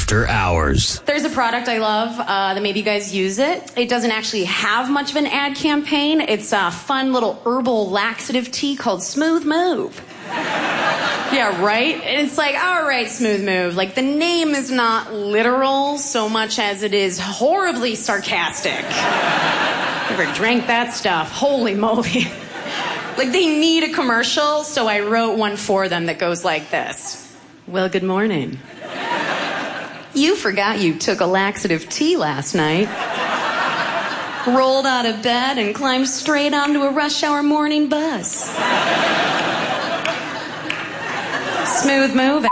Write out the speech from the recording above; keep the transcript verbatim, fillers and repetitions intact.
After Hours. There's a product I love uh, that maybe you guys use it. It doesn't actually have much of an ad campaign. It's a fun little herbal laxative tea called Smooth Move. Yeah, right? And it's like, all right, Smooth Move. Like, the name is not literal so much as it is horribly sarcastic. Ever drank that stuff? Holy moly. Like, they need a commercial, so I wrote one for them that goes like this. Well, good morning. You forgot you took a laxative tea last night. Rolled out of bed and climbed straight onto a rush hour morning bus. Smooth Move